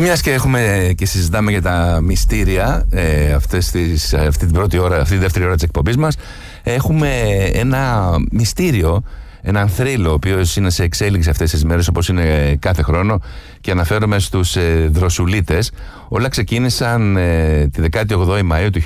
μιας και έχουμε και συζητάμε για τα μυστήρια αυτή την πρώτη ώρα, αυτή τη δεύτερη ώρα της εκπομπής μας, έχουμε ένα μυστήριο, έναν θρύλο, ο οποίος είναι σε εξέλιξη αυτές τις μέρες, όπως είναι κάθε χρόνο, και αναφέρομαι στους δροσουλίτες. Όλα ξεκίνησαν τη 18η Μαΐου του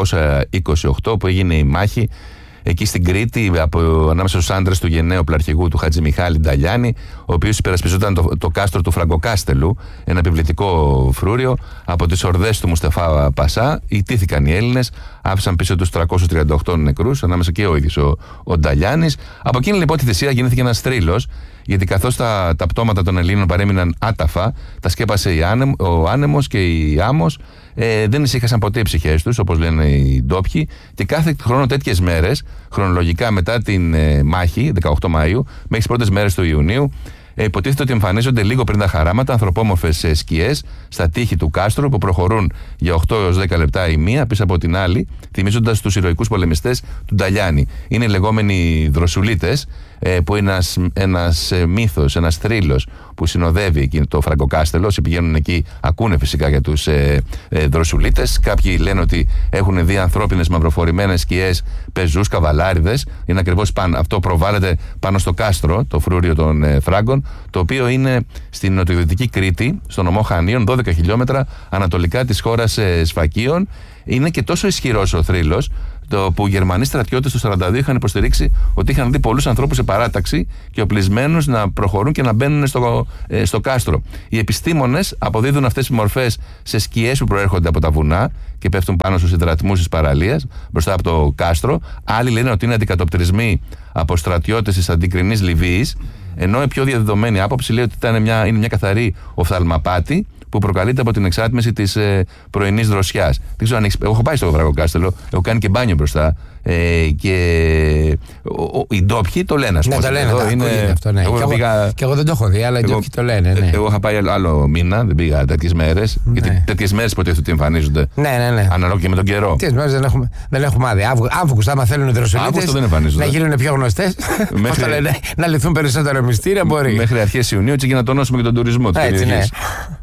1828, που έγινε η μάχη εκεί στην Κρήτη, ανάμεσα στους άντρες του γενναίου πλαρχηγού του Χατζη Μιχάλη Νταλιάνη, ο οποίος υπερασπιζόταν το κάστρο του Φραγκοκάστελου, ένα επιβλητικό φρούριο. Από τις ορδές του Μουσταφά Πασά ιτήθηκαν οι Έλληνες, άφησαν πίσω τους 338 νεκρούς, ανάμεσα και ο ίδιος ο Νταλιάνης. Από εκείνη λοιπόν τη θυσία γεννήθηκε ένας θρύλος, γιατί καθώς τα πτώματα των Ελλήνων παρέμειναν άταφα, τα σκέπασε ο άνεμος και η άμμος. Δεν ησύχασαν ποτέ οι ψυχές τους, όπως λένε οι ντόπιοι, και κάθε χρόνο τέτοιες μέρες, χρονολογικά μετά την μάχη, 18 Μαΐου, μέχρι τις πρώτες μέρες του Ιουνίου, υποτίθεται ότι εμφανίζονται λίγο πριν τα χαράματα ανθρωπόμορφες σκιές στα τείχη του κάστρου, που προχωρούν για 8 έως 10 λεπτά η μία πίσω από την άλλη, θυμίζοντας τους ηρωικούς πολεμιστές του Νταλιάνη. Είναι οι λεγόμενοι δροσουλίτες, που είναι ένας μύθος, ένας θρύλος που συνοδεύει εκεί το Φραγκοκάστελο. Όσοι πηγαίνουν εκεί ακούνε φυσικά για τους δροσουλίτες. Κάποιοι λένε ότι έχουν δει ανθρώπινες μαυροφορημένες σκιές, πεζούς, καβαλάριδες. Είναι ακριβώς αυτό προβάλλεται πάνω στο κάστρο, το φρούριο των Φράγκων, το οποίο είναι στην νοτιοδυτική Κρήτη, στον νομό Χανίων, 12 χιλιόμετρα ανατολικά της χώρας Σφακίων. Είναι και τόσο ισχυρός ο θρύλος, που οι Γερμανοί στρατιώτες του 1942 είχαν υποστηρίξει ότι είχαν δει πολλούς ανθρώπους σε παράταξη και οπλισμένους να προχωρούν και να μπαίνουν στο κάστρο. Οι επιστήμονες αποδίδουν αυτές τις μορφές σε σκιές που προέρχονται από τα βουνά και πέφτουν πάνω στους υδρατμούς της παραλίας μπροστά από το κάστρο. Άλλοι λένε ότι είναι αντικατοπτρισμοί από στρατιώτες της αντικρινής Λιβύης, ενώ η πιο διαδεδομένη άποψη λέει ότι είναι μια καθαρή οφθαλμαπάτη που προκαλείται από την εξάτμιση της πρωινής δροσιάς. Δεν ξέρω αν εγώ έχω πάει στο Φραγκοκάστελο, έχω κάνει και μπάνιο μπροστά. Και οι ντόπιοι το λένε, ας πούμε. Ναι, το λένε. Είναι αυτό, ναι. Και εγώ δεν το έχω δει, αλλά οι ντόπιοι το λένε. Ναι. Εγώ είχα πάει άλλο μήνα, δεν πήγα τέτοιες μέρες. Ναι. Γιατί τέτοιες μέρες υποτίθεται ότι εμφανίζονται. Ναι. Αναλόγω και με τον καιρό. Τέτοιες μέρες δεν έχουμε άδεια. Αύγουστο, άμα θέλουν οι δροσολίτες να γίνουν πιο γνωστές, να λυθούν περισσότερο μυστήρια, μπορεί. Μέχρι αρχές Ιουνίου, έτσι για να τονώσουμε και τον τουρισμό. Έτσι, ναι.